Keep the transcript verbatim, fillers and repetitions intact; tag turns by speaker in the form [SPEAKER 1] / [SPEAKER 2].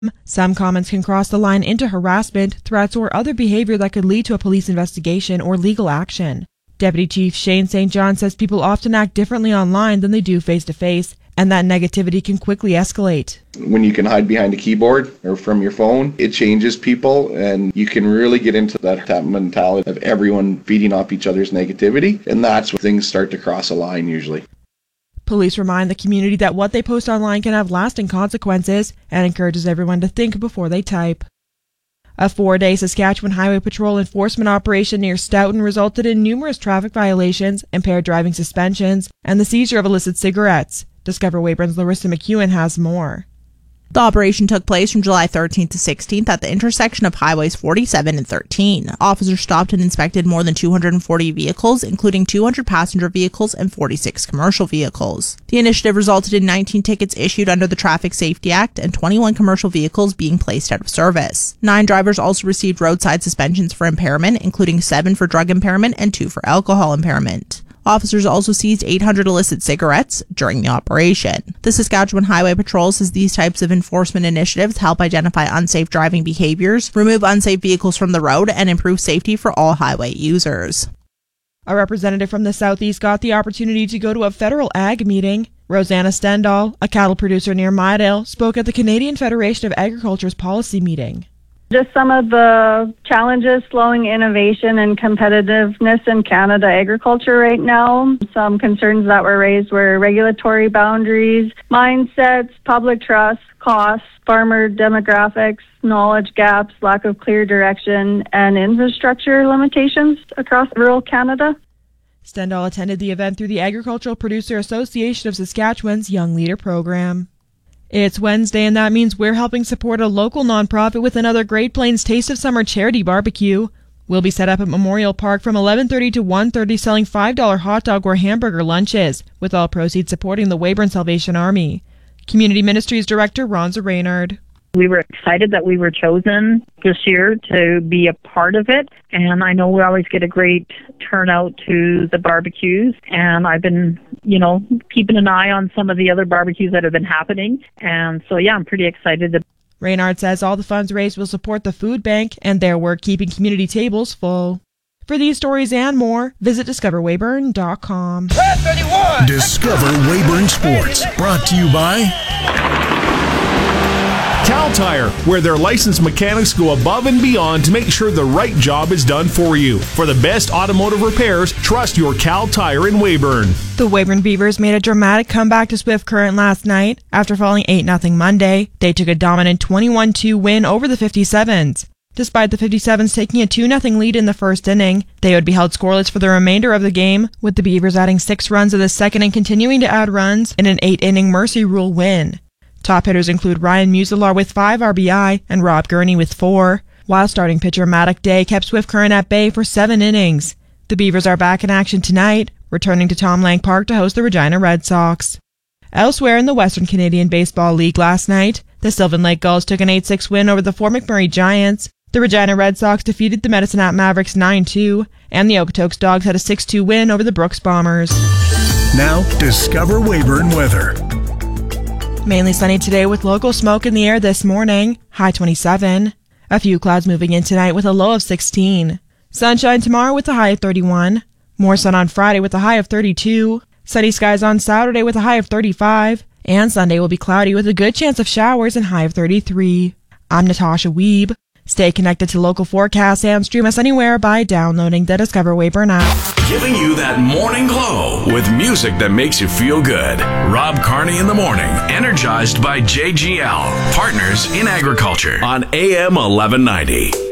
[SPEAKER 1] Some comments can cross the line into harassment, threats, or other behavior that could lead to a police investigation or legal action. Deputy Chief Shane Saint John says people often act differently online than they do face-to-face, and that negativity can quickly escalate.
[SPEAKER 2] When you can hide behind a keyboard or from your phone, it changes people, and you can really get into that, that mentality of everyone feeding off each other's negativity, and that's when things start to cross a line usually.
[SPEAKER 1] Police remind the community that what they post online can have lasting consequences and encourages everyone to think before they type. A four-day Saskatchewan Highway Patrol enforcement operation near Stoughton resulted in numerous traffic violations, impaired driving suspensions, and the seizure of illicit cigarettes. Discover Weyburn's Larissa McEwen has more.
[SPEAKER 3] The operation took place from July thirteenth to sixteenth at the intersection of Highways forty-seven and thirteen. Officers stopped and inspected more than two hundred forty vehicles, including two hundred passenger vehicles and forty-six commercial vehicles. The initiative resulted in nineteen tickets issued under the Traffic Safety Act and twenty-one commercial vehicles being placed out of service. Nine drivers also received roadside suspensions for impairment, including seven for drug impairment and two for alcohol impairment. Officers also seized eight hundred illicit cigarettes during the operation. The Saskatchewan Highway Patrol says these types of enforcement initiatives help identify unsafe driving behaviors, remove unsafe vehicles from the road, and improve safety for all highway users.
[SPEAKER 1] A representative from the Southeast got the opportunity to go to a federal ag meeting. Rosanna Stendal, a cattle producer near Midale, spoke at the Canadian Federation of Agriculture's policy meeting.
[SPEAKER 4] Just some of the challenges slowing innovation and competitiveness in Canada agriculture right now. Some concerns that were raised were regulatory boundaries, mindsets, public trust, costs, farmer demographics, knowledge gaps, lack of clear direction, and infrastructure limitations across rural Canada.
[SPEAKER 1] Stendal attended the event through the Agricultural Producer Association of Saskatchewan's Young Leader program. It's Wednesday, and that means we're helping support a local nonprofit with another Great Plains Taste of Summer charity barbecue. We'll be set up at Memorial Park from eleven thirty to one thirty selling five dollar hot dog or hamburger lunches, with all proceeds supporting the Weyburn Salvation Army. Community Ministries Director Ronza Reynard.
[SPEAKER 5] We were excited that we were chosen this year to be a part of it, and I know we always get a great turnout to the barbecues, and I've been, you know, keeping an eye on some of the other barbecues that have been happening, and so yeah, I'm pretty excited.
[SPEAKER 1] Reynard says all the funds raised will support the food bank and their work keeping community tables full. For these stories and more, visit discover weyburn dot com.
[SPEAKER 6] Discover Weyburn Sports, brought to you by Cal Tire, where their licensed mechanics go above and beyond to make sure the right job is done for you. For the best automotive repairs, trust your Cal Tire in Weyburn.
[SPEAKER 1] The Weyburn Beavers made a dramatic comeback to Swift Current last night. After falling eight nothing Monday, they took a dominant twenty-one two win over the fifty-sevens. Despite the fifty-sevens taking a two nothing lead in the first inning, they would be held scoreless for the remainder of the game, with the Beavers adding six runs in the second and continuing to add runs in an eight inning Mercy Rule win. Top hitters include Ryan Musilar with five R B I and Rob Gurney with four, while starting pitcher Maddock Day kept Swift Current at bay for seven innings. The Beavers are back in action tonight, returning to Tom Lang Park to host the Regina Red Sox. Elsewhere in the Western Canadian Baseball League last night, the Sylvan Lake Gulls took an eight six win over the Fort McMurray Giants. The Regina Red Sox defeated the Medicine Hat Mavericks nine two, and the Okotoks Dogs had a six two win over the Brooks Bombers.
[SPEAKER 6] Now, discover Weyburn weather.
[SPEAKER 1] Mainly sunny today with local smoke in the air this morning, high twenty-seven. A few clouds moving in tonight with a low of sixteen. Sunshine tomorrow with a high of thirty-one. More sun on Friday with a high of thirty-two. Sunny skies on Saturday with a high of thirty-five. And Sunday will be cloudy with a good chance of showers and high of thirty-three. I'm Natasha Weeb. Stay connected to local forecasts and stream us anywhere by downloading the Discover Weyburn app.
[SPEAKER 7] Giving you that morning glow with music that makes you feel good. Rob Carney in the morning, energized by J G L, Partners in Agriculture on A M eleven ninety.